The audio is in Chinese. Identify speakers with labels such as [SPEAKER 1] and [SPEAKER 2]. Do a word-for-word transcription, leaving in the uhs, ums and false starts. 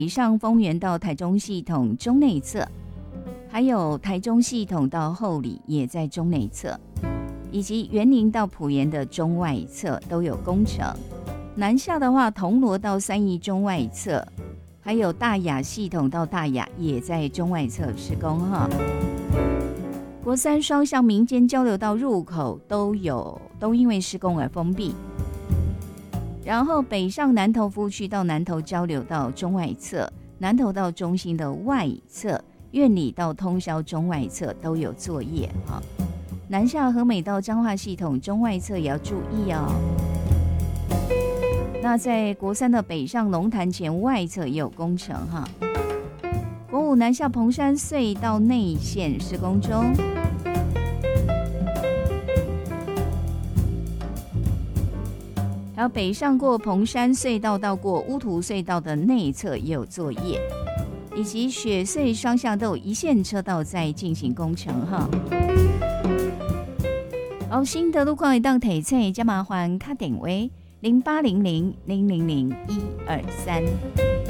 [SPEAKER 1] 北上丰原到台中系统中内侧，还有台中系统到后里也在中内侧，以及员林到埔盐的中外侧都有工程。南下的话，铜锣到三义中外侧，还有大雅系统到大雅也在中外侧施工哈。国三双向民间交流道入口都有都因为施工而封闭。然后北上南投服务区到南投交流道中外侧，南投到中心的外侧，苑里到通霄中外侧都有作业哈。南下和美到彰化系统中外侧也要注意哦。那在国三的北上龙潭前外侧也有工程哈。国五南下彭山隧道内线施工中。还有北上过彭山隧道到过乌涂隧道的内侧也有作业，以及雪隧双向都有一线车道在进行工程哈。好，新的路况一档提醒，加麻烦打电话零八零零零零零一二三。